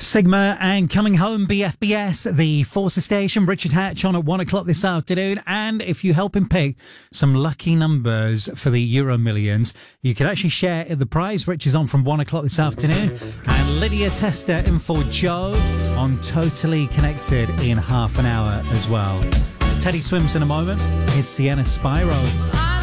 Sigma and Coming Home, BFBS, the Forces Station, Richard Hatch on at 1 o'clock this afternoon. And if you help him pick some lucky numbers for the Euro Millions, you can actually share the prize. Rich is on from 1 o'clock this afternoon. And Lydia Tester in for Joe on Totally Connected in half an hour as well. Teddy Swims in a moment. Here's Sienna Spyro.